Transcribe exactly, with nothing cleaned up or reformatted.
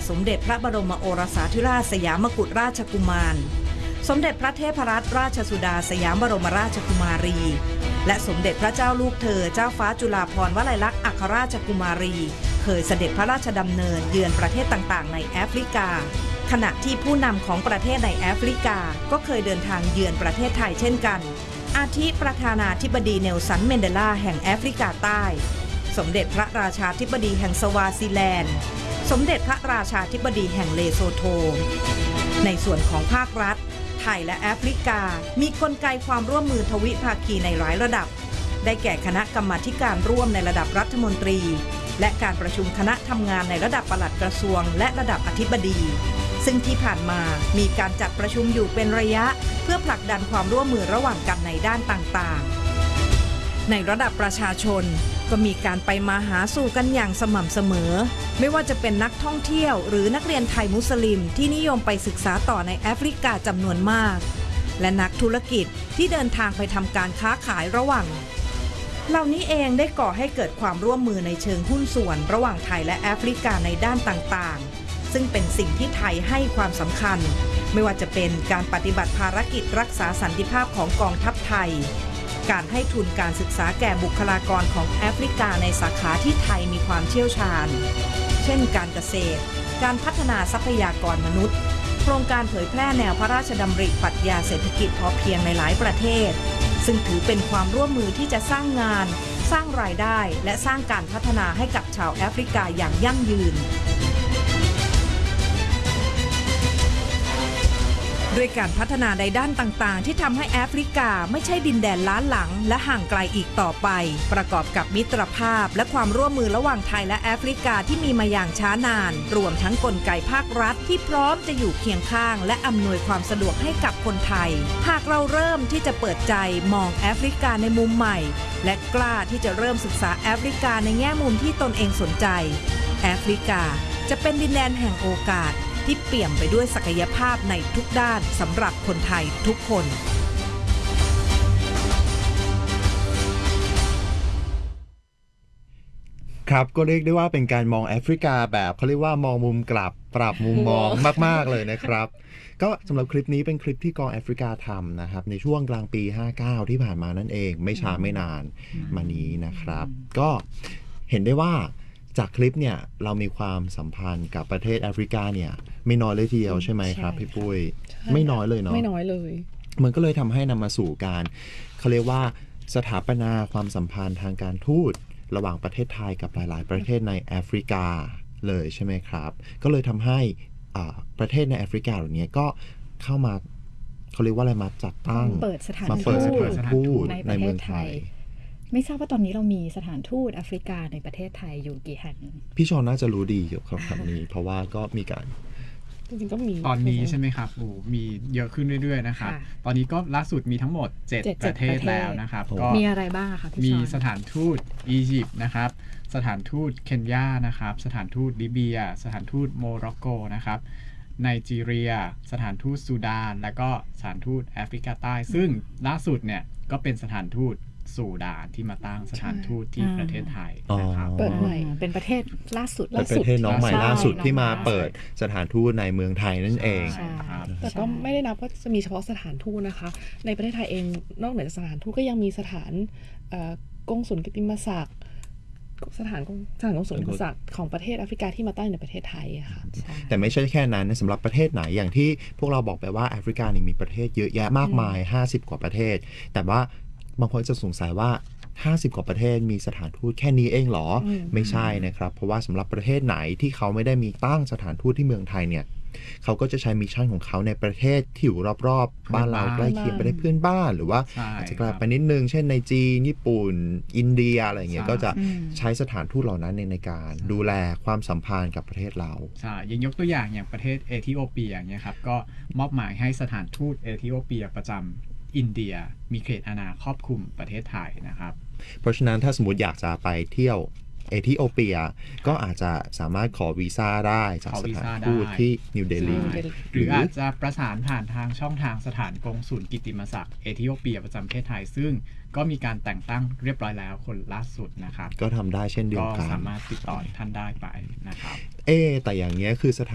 สมเด็จพระบรมโอรสาธิราชสยามกุฎราชกุมารสมเด็จพระเทพรัตนราชสุดาสยามบรมราชกุมารีและสมเด็จพระเจ้าลูกเธอเจ้าฟ้าจุฬาภรณ์วลัยลักษณ์อัครราชกุมารีเคยเสด็จพระราชดำเนินเยือนประเทศต่างๆในแอฟริกาขณะที่ผู้นำของประเทศในแอฟริกาก็เคยเดินทางเยือนประเทศไทยเช่นกันอาทิประธานาธิบดีเนลสันเมนเดลาแห่งแอฟริกาใต้สมเด็จพระราชาธิบดีแห่งสวาซิแลนด์สมเด็จพระราชาธิบดีแห่งเลโซโธในส่วนของภาครัฐไทยและแอฟริกามีกลไกความร่วมมือทวิภาคีในหลายระดับได้แก่คณะกรรมาธิการร่วมในระดับรัฐมนตรีและการประชุมคณะทำงานในระดับปลัดกระทรวงและระดับอธิบดีซึ่งที่ผ่านมามีการจัดประชุมอยู่เป็นระยะเพื่อผลักดันความร่วมมือระหว่างกันในด้านต่างๆในระดับประชาชนก็มีการไปมาหาสู่กันอย่างสม่ำเสมอไม่ว่าจะเป็นนักท่องเที่ยวหรือนักเรียนไทยมุสลิมที่นิยมไปศึกษาต่อในแอฟริกาจำนวนมากและนักธุรกิจที่เดินทางไปทำการค้าขายระหว่างเหล่านี้เองได้ก่อให้เกิดความร่วมมือในเชิงหุ้นส่วนระหว่างไทยและแอฟริกาในด้านต่างๆซึ่งเป็นสิ่งที่ไทยให้ความสำคัญไม่ว่าจะเป็นการปฏิบัติภารกิจรักษาสันติภาพของกองทัพไทยการให้ทุนการศึกษาแก่บุคลากรของแอฟริกาในสาขาที่ไทยมีความเชี่ยวชาญเช่นการเกษตรการพัฒนาทรัพยากรมนุษย์โครงการเผยแพร่แนวพระราชดำริปรัชญาเศรษฐกิจพอเพียงในหลายประเทศซึ่งถือเป็นความร่วมมือที่จะสร้างงานสร้างรายได้และสร้างการพัฒนาให้กับชาวแอฟริกาอย่างยั่งยืนด้วยการพัฒนาในด้านต่างๆที่ทำให้แอฟริกาไม่ใช่ดินแดนล้าหลังและห่างไกลอีกต่อไปประกอบกับมิตรภาพและความร่วมมือระหว่างไทยและแอฟริกาที่มีมาอย่างช้านานรวมทั้งกลไกภาครัฐที่พร้อมจะอยู่เคียงข้างและอำนวยความสะดวกให้กับคนไทยหากเราเริ่มที่จะเปิดใจมองแอฟริกาในมุมใหม่และกล้าที่จะเริ่มศึกษาแอฟริกาในแง่มุมที่ตนเองสนใจแอฟริกาจะเป็นดินแดนแห่งโอกาสที่เปี่ยมไปด้วยศักยภาพในทุกด้านสำหรับคนไทยทุกคนครับก็เรียกได้ว่าเป็นการมองแอฟริกาแบบเขาเรียกว่ามองมุมกลับปรับมุมมองมากๆเลยนะครับก็สำหรับคลิปนี้เป็นคลิปที่กองแอฟริกาทำนะครับในช่วงกลางปีห้าเก้าที่ผ่านมานั่นเองไม่ช้าไม่นานมานี้นะครับก็เห็นได้ว่าจากคลิปเนี่ยเรามีความสัมพันธ์กับประเทศแอฟริกาเนี่ยไม่น้อยเลยทีเดียวใช่ไหมครับพี่ปุ้ยไม่น้อยเลยเนาะไม่น้อยเลยมันก็เลยทำให้นำมาสู่การเขาเรียกว่าสถาปนาความสัมพันธ์ทางการทูตระหว่างประเทศไทยกับหลายๆประเทศในแอฟริกาเลยใช่ไหมครับก็เลยทำให้ประเทศในแอฟริกาเหล่านี้ก็เข้ามาเขาเรียกว่าอะไรมาจัดตั้งเปิดสถานทูตในเมืองไทยไม่ทราบว่าตอนนี้เรามีสถานทูตแอฟริกาในประเทศไทยอยู่กี่แห่งพี่ชอนน่าจะรู้ดีเกี่ยวกับคำนี้เพราะว่าก็มีการจริงๆก็มีตอนนี้ใช่ไหมครับโอ้มีเยอะขึ้นเรื่อยๆนะครับตอนนี้ก็ล่าสุดมีทั้งหมดเจ็ดประเทศแล้วนะครับก็มีอะไรบ้างคะพี่ชอนมีสถานทูตอียิปต์นะครับสถานทูตเคนยานะครับสถานทูตลิเบียสถานทูตโมร็อกโกนะครับไนจีเรียสถานทูตซูดานและก็สถานทูตแอฟริกาใต้ซึ่งล่าสุดเนี่ยก็เป็นสถานทูตซูดานที่มาตั้งสถานทูตที่ประเทศไทยนะครับเปิดใหม่เป็นประเทศล่าสุดเป็นประเทศน้องใหม่ล่าสุดที่มาเปิดสถานทูตในเมืองไทยนั่นเองแต่ก็ไม่ได้นับว่าจะมีเฉพาะสถานทูตนะคะในประเทศไทยเองนอกเหนือจากสถานทูตก็ยังมีสถานกงสุลกิตติมศักดิ์สถานสถานกงสุลกิตติมศักดิ์ของประเทศแอฟริกาที่มาตั้งในประเทศไทยค่ะแต่ไม่ใช่แค่นั้นสำหรับประเทศไหนอย่างที่พวกเราบอกไปว่าแอฟริกานี่มีประเทศเยอะแยะมากมายห้าสิบกว่าประเทศแต่ว่าบางคนจะสงสัยว่าห้าสิบกว่าประเทศมีสถานทูตแค่นี้เองเหรอไม่ใช่นะครับเพราะว่าสำหรับประเทศไหนที่เขาไม่ได้มีตั้งสถานทูตที่เมืองไทยเนี่ยเขาก็จะใช้มิชชั่นของเขาในประเทศที่อยู่รอบๆบ้านเราใกล้เคียงไปได้เพื่อนบ้านหรือว่าอาจจะไกลไปนิดนึงเช่นในจีนญี่ปุ่นอินเดียอะไรเงี้ยก็จะใช้สถานทูตเหล่านั้นในการดูแลความสัมพันธ์กับประเทศเราใช่ยังยกตัวอย่างอย่างประเทศเอธิโอเปียเนี่ยครับก็มอบหมายให้สถานทูตเอธิโอเปียประจำอินเดียมีเขตอาณาครอบคลุมประเทศไทยนะครับเพราะฉะนั้นถ้าสมมติอยากจะไปเที่ยวเอธิโอเปียก็อาจจะสามารถขอวีซ่าได้จากสถานทูตที่นิวเดลีหรืออาจจะประสานผ่านทางช่องทางสถานกงสุลกิตติมศักดิ์เอธิโอเปียประจำประเทศไทยซึ่งก็มีการแต่งตั้งเรียบร้อยแล้วคนล่าสุดนะครับก็ทำได้เช่นเดียวกันก็สามารถติดต่อท่านได้ไปนะครับเอแต่อย่างนี้คือสถ